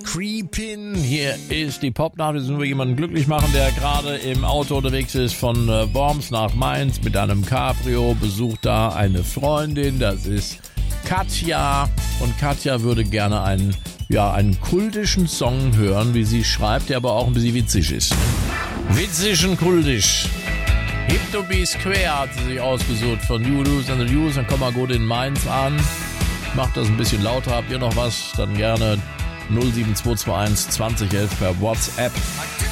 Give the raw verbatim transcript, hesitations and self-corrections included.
Creepin'. Hier ist die Popnacht. Wir müssen nur jemanden glücklich machen, der gerade im Auto unterwegs ist von äh, Worms nach Mainz mit einem Cabrio. Besucht da eine Freundin, das ist Katja. Und Katja würde gerne einen, ja, einen kultischen Song hören, wie sie schreibt, der aber auch ein bisschen witzig ist. Witzig und kultisch. Hip to be square hat sie sich ausgesucht von You Lose and the News. Dann komm mal gut in Mainz an. Macht das ein bisschen lauter. Habt ihr noch was? Dann gerne null sieben zwei zwei eins zwanzig elf per WhatsApp.